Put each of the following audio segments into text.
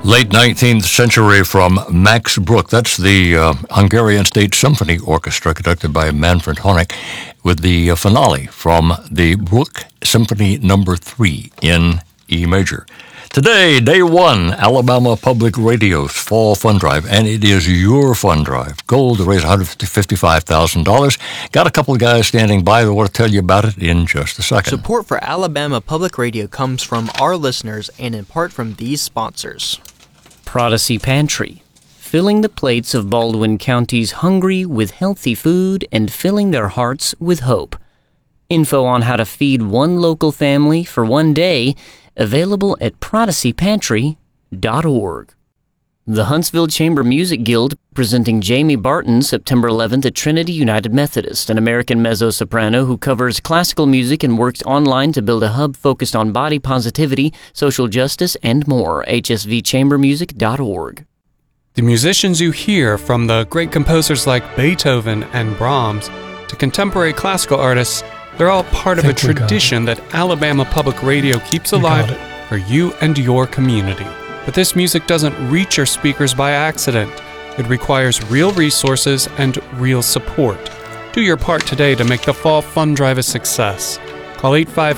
Late 19th century from Max Bruch. That's the Hungarian State Symphony Orchestra, conducted by Manfred Honeck, with the finale from the Bruch Symphony No. 3 in E major. Today, day one, Alabama Public Radio's Fall Fund Drive, and it is your fund drive. Goal to raise $155,000. Got a couple of guys standing by that want to tell you about it in just a second. Support for Alabama Public Radio comes from our listeners and in part from these sponsors. Prodigy Pantry, filling the plates of Baldwin County's hungry with healthy food and filling their hearts with hope. Info on how to feed one local family for one day, available at prodigypantry.org. The Huntsville Chamber Music Guild presenting Jamie Barton September 11th at Trinity United Methodist, an American mezzo-soprano who covers classical music and works online to build a hub focused on body positivity, social justice, and more. hsvchambermusic.org. The musicians you hear, from the great composers like Beethoven and Brahms to contemporary classical artists, they're all part of a tradition that Alabama Public Radio keeps alive for you and your community. But this music doesn't reach your speakers by accident. It requires real resources and real support. Do your part today to make the Fall Fund Drive a success. Call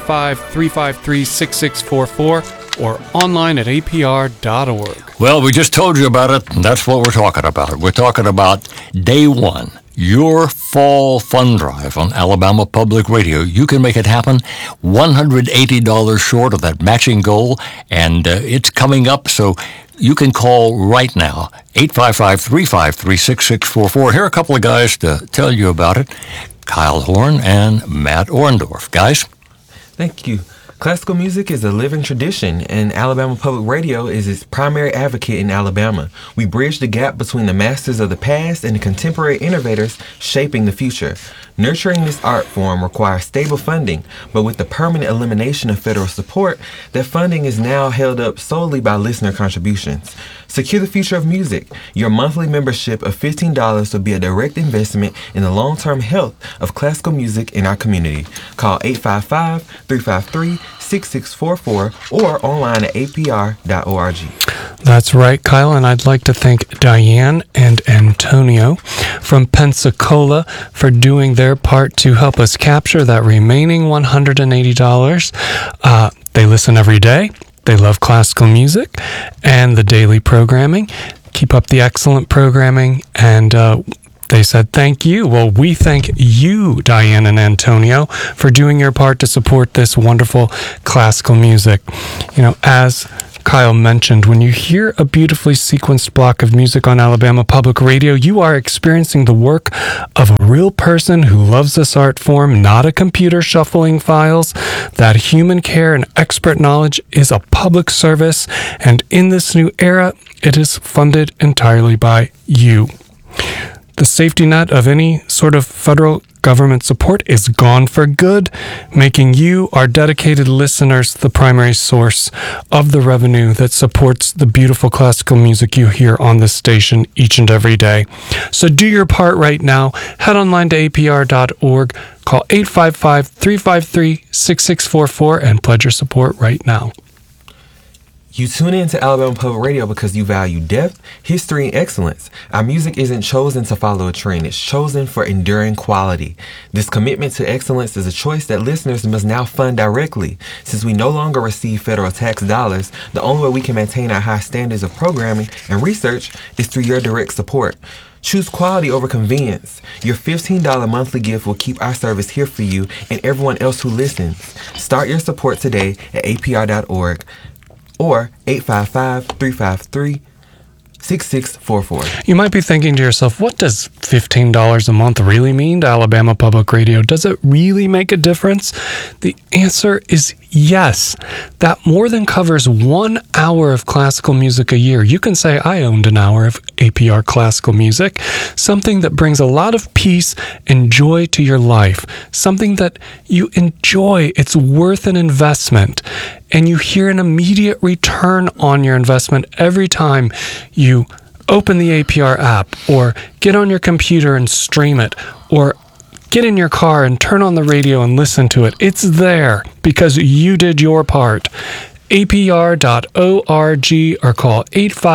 855-353-6644 or online at apr.org. Well, we just told you about it, and that's what we're talking about. We're talking about day one, your Fall Fund Drive on Alabama Public Radio. You can make it happen, $180 short of that matching goal, and it's coming up, so you can call right now, 855-353-6644. Here are a couple of guys to tell you about it, Kyle Horn and Matt Orndorff. Guys? Thank you. Classical music is a living tradition, and Alabama Public Radio is its primary advocate in Alabama. We bridge the gap between the masters of the past and the contemporary innovators shaping the future. Nurturing this art form requires stable funding, but with the permanent elimination of federal support, that funding is now held up solely by listener contributions. Secure the future of music. Your monthly membership of $15 will be a direct investment in the long-term health of classical music in our community. Call 855-353-6644 or online at apr.org. That's right, Kyle, and I'd like to thank Diane and Antonio from Pensacola for doing their part to help us capture that remaining $180. They listen every day. They love classical music and the daily programming. Keep up the excellent programming, and they said thank you. Well, we thank you, Diane and Antonio, for doing your part to support this wonderful classical music. You know, as Kyle mentioned, when you hear a beautifully sequenced block of music on Alabama Public Radio, you are experiencing the work of a real person who loves this art form, not a computer shuffling files. That human care and expert knowledge is a public service, and in this new era, it is funded entirely by you. The safety net of any sort of federal government support is gone for good, making you, our dedicated listeners, the primary source of the revenue that supports the beautiful classical music you hear on this station each and every day. So do your part right now. Head online to apr.org, call 855-353-6644, and pledge your support right now. You tune in to Alabama Public Radio because you value depth, history, and excellence. Our music isn't chosen to follow a trend. It's chosen for enduring quality. This commitment to excellence is a choice that listeners must now fund directly. Since we no longer receive federal tax dollars, the only way we can maintain our high standards of programming and research is through your direct support. Choose quality over convenience. Your $15 monthly gift will keep our service here for you and everyone else who listens. Start your support today at apr.org. or 855-353-6644. You might be thinking to yourself, what does $15 a month really mean to Alabama Public Radio? Does it really make a difference? The answer is yes. That more than covers 1 hour of classical music a year. You can say, I owned an hour of APR classical music, something that brings a lot of peace and joy to your life, something that you enjoy. It's worth an investment, and you hear an immediate return on your investment every time you open the APR app or get on your computer and stream it, or get in your car and turn on the radio and listen to it. It's there because you did your part. apr.org or call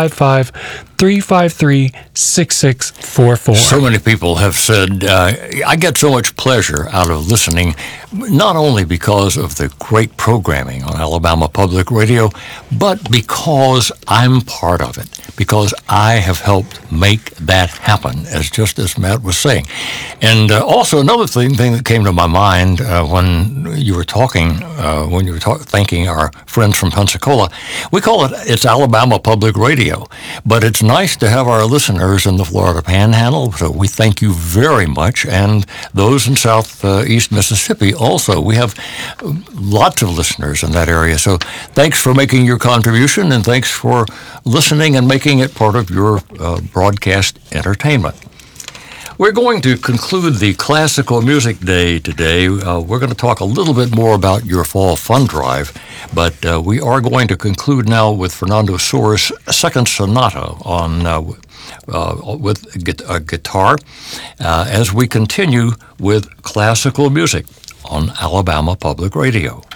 855-353-6644. So many people have said, I get so much pleasure out of listening, not only because of the great programming on Alabama Public Radio, but because I'm part of it, because I have helped make that happen, just as Matt was saying. And also another thing that came to my mind when you were talking, thanking our friends from Pensacola, we call it's Alabama Public Radio, but it's nice to have our listeners in the Florida Panhandle, so we thank you very much, and those in southeast Mississippi also. We have lots of listeners in that area, so thanks for making your contribution, and thanks for listening and making it part of your broadcast entertainment. We're going to conclude the Classical Music Day today. We're going to talk a little bit more about your fall fund drive, but we are going to conclude now with Fernando Soares' Second Sonata on with a guitar as we continue with classical music on Alabama Public Radio.